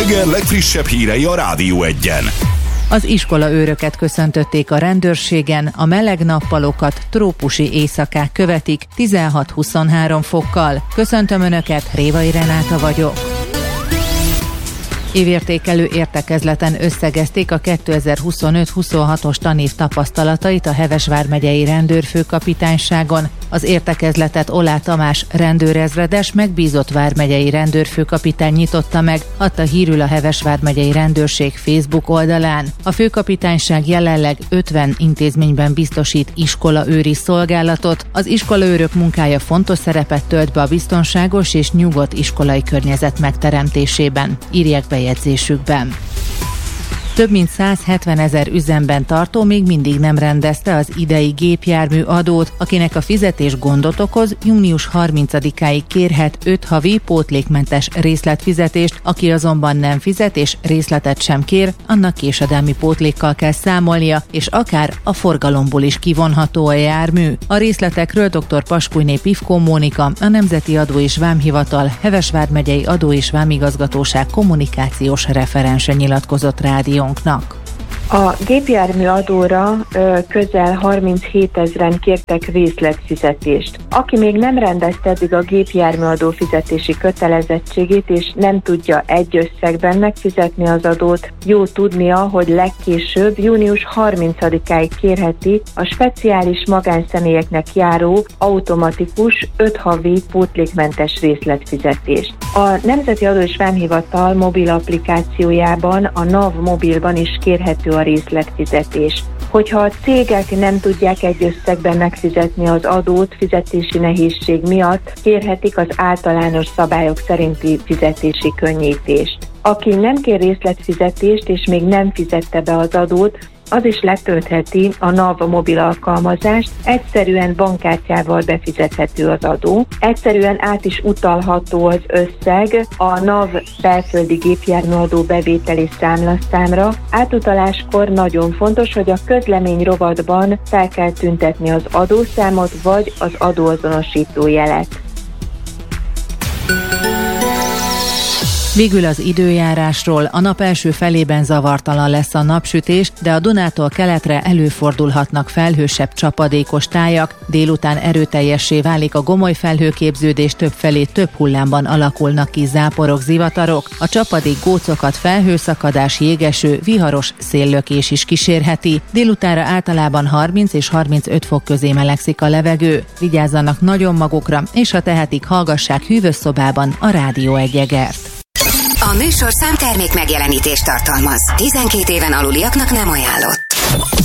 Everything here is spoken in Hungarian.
reggel legfrissebb hírei a Rádió Egyen. Az iskolaőröket köszöntötték a rendőrségen, a meleg nappalokat trópusi éjszakák követik 16-23 fokkal. Köszöntöm Önöket, Révai Renáta vagyok. Évértékelő értekezleten összegezték a 2025-26-os tanév tapasztalatait a Heves vármegyei rendőrfőkapitányságon. Az értekezletet Olá Tamás rendőrezredes megbízott vármegyei rendőrfőkapitány nyitotta meg, adta hírül a Heves vármegyei rendőrség Facebook oldalán. A főkapitányság jelenleg 50 intézményben biztosít iskolaőri szolgálatot. Az iskolaőrök munkája fontos szerepet tölt be a biztonságos és nyugodt iskolai környezet megteremtésében, írják bejegyzésükben. Több mint 170 000 üzemben tartó még mindig nem rendezte az idei gépjármű adót, akinek a fizetés gondot okoz, június 30-áig kérhet 5 havi pótlékmentes részletfizetést, aki azonban nem fizet és részletet sem kér, annak késedelmi pótlékkal kell számolnia, és akár a forgalomból is kivonható a jármű. A részletekről dr. Paskújné Pivkó Mónika, a Nemzeti Adó és Vámhivatal Heves vármegyei Adó és Vámigazgatóság kommunikációs referense nyilatkozott rádiónknak. A gépjármű adóra közel 37 000-en kértek részletfizetést. Aki még nem rendezte eddig a gépjármű adó fizetési kötelezettségét, és nem tudja egy összegben megfizetni az adót, jó tudnia, hogy legkésőbb június 30-áig kérheti a speciális magánszemélyeknek járó automatikus 5 havi pótlékmentes részletfizetést. A Nemzeti Adó és Vámhivatal mobil applikációjában, a NAV mobilban is kérhető a részletfizetés. Hogyha a cégek nem tudják egy összegben megfizetni az adót fizetési nehézség miatt, kérhetik az általános szabályok szerinti fizetési könnyítést. Aki nem kér részletfizetést és még nem fizette be az adót, az is letöltheti a NAV mobil alkalmazást, egyszerűen bankkártyával befizethető az adó, egyszerűen át is utalható az összeg a NAV belföldi gépjárműadó bevételi számlaszámra. Átutaláskor nagyon fontos, hogy a közlemény rovatban fel kell tüntetni az adószámot vagy az adóazonosító jelet. Végül az időjárásról. A nap első felében zavartalan lesz a napsütés, de a Dunától keletre előfordulhatnak felhősebb csapadékos tájak. Délután erőteljessé válik a gomoly felhőképződés, többfelé több hullámban alakulnak ki záporok, zivatarok. A csapadék gócokat felhőszakadás, jégeső, viharos széllökés is kísérheti. Délutánra általában 30 és 35 fok közé melegszik a levegő. Vigyázzanak nagyon magukra, és ha tehetik, hallgassák hűvös szobában a Rádió Egyegert. A műsor számtermék megjelenítést tartalmaz. 12 éven aluliaknak nem ajánlott.